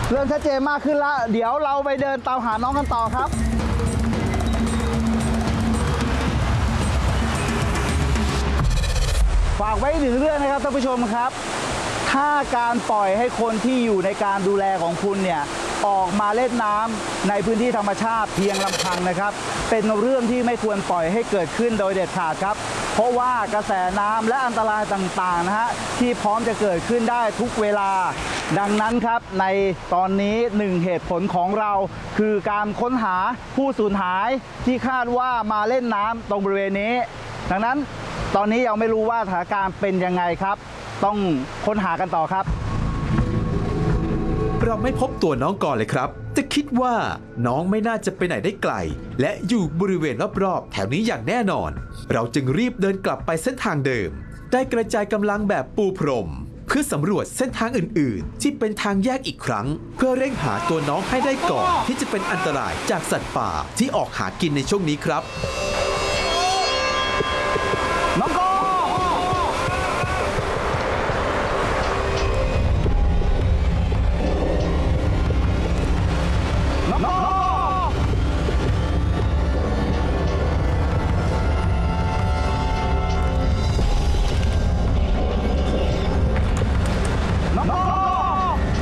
เริ่มชัดเจนมากขึ้นแล้วเดี๋ยวเราไปเดินตามหาน้องกันต่อครับฝากไว้ถึงเรื่องนะครับท่านผู้ชมครับถ้าการปล่อยให้คนที่อยู่ในการดูแลของคุณเนี่ยออกมาเล่นน้ำในพื้นที่ธรรมชาติเพียงลำพังนะครับเป็นเรื่องที่ไม่ควรปล่อยให้เกิดขึ้นโดยเด็ดขาดครับเพราะว่ากระแสน้ำและอันตรายต่างๆนะฮะที่พร้อมจะเกิดขึ้นได้ทุกเวลาดังนั้นครับในตอนนี้หนึ่งเหตุผลของเราคือการค้นหาผู้สูญหายที่คาดว่ามาเล่นน้ำตรงบริเวณนี้ดังนั้นตอนนี้ยังไม่รู้ว่าสถานการณ์เป็นยังไงครับต้องค้นหากันต่อครับเราไม่พบตัวน้องก่อนเลยครับจะคิดว่าน้องไม่น่าจะไปไหนได้ไกลและอยู่บริเวณรอบๆแถวนี้อย่างแน่นอนเราจึงรีบเดินกลับไปเส้นทางเดิมได้กระจายกำลังแบบปูพรมเพื่อสำรวจเส้นทางอื่นๆที่เป็นทางแยกอีกครั้งเพื่อเร่งหาตัวน้องให้ได้ก่อนที่จะเป็นอันตรายจากสัตว์ป่าที่ออกหากินในช่วงนี้ครับ